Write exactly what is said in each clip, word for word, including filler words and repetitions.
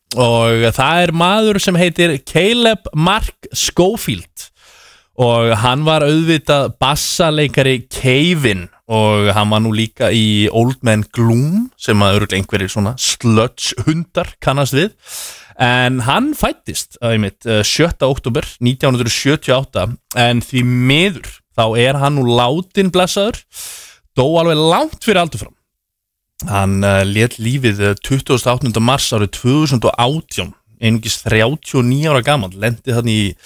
og það er maður sem heitir Caleb Mark Schofield og hann var auðvitað bassaleikari Kevin og hann var nú líka í Old Man Gloom sem að örugglega einhverjir svona sludge hundar kannast við en hann fæddist einmitt, sjötta október nítján hundruð sjötíu og átta en því miður þá er hann nú látinn blessaður dó alveg langt fyrir aldur fram hann uh, lét lífið tuttugasta og áttunda mars árið tvö þúsund og átján einungis þrjátíu og níu ára gamall lendi þannig í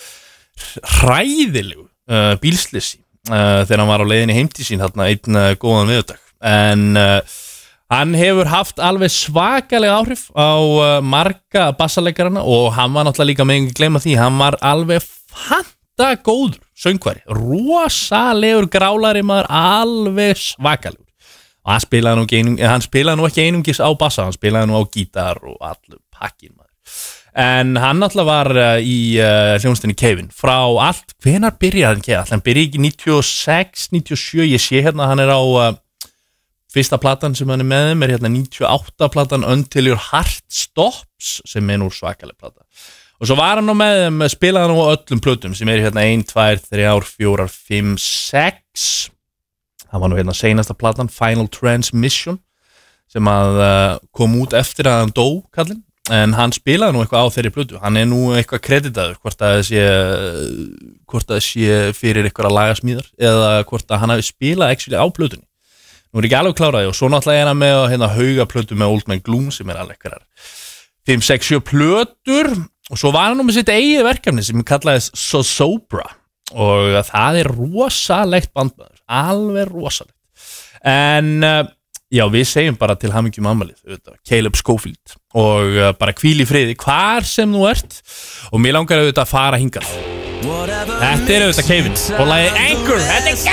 hræðilegu uh, bílslisi Uh, þegar hann var á leiðinni heim til sín þarna einn uh, góðan viðdag en uh, hann hefur haft alveg svakalega áhrif á uh, marga bassalekarana og hann var náttúrulega líka með ekki gleyma því hann var alveg fanta góður söngvari, rosalegur grálari maður, alveg svakalegur og hann spilaði nú ekki, einung, hann spilaði nú ekki einungis á bassa, hann spilaði nú á gítar og allur pakkin maður en hann náttúrulega var uh, í uh, hljómsveitinni Kevin frá allt, hvenær byrjaði hann Kevin? Hann byrjaði ekki níutíu og sex, níutíu og sjö, ég sé hérna hann er á uh, fyrsta platan sem hann er með þeim er hérna níutíu og átta platan Until Your Heart Stops sem er nú svakaleg plata og svo var hann nú með þeim, spilaði hann á öllum plötum sem er hérna ein, tvær, þrjár, fjórar, fimm, sex hann var nú hérna seinasta platan Final Transmission sem að uh, kom út eftir að hann dó kallinn en hann spilaði nú eitthvað á þeirri plötu hann er nú eitthvað kreditaður hvort að það sé hvort að það sé fyrir eitthvað lagasmíðar eða hvort að hann hafi spilað actually á plötunni nú er ekki alveg kláraði og svo náttúrulega er hann með hérna hauga plötu með Old Man Gloom sem er alveg eitthvað fimm, sex, sjö plötur og svo var hann nú með sitt eigið verkefni sem kallaðist Zozobra og það er rosalegt bandmaður alveg rosalegt en já, við segjum bara til hamingju afmælið, Caleb Schofield og uh, bara hvíl í friði hvar sem þú ert og mér langar auðvitað að fara hingað Þetta er auðvitað Kevin og lagið Anchor, þetta er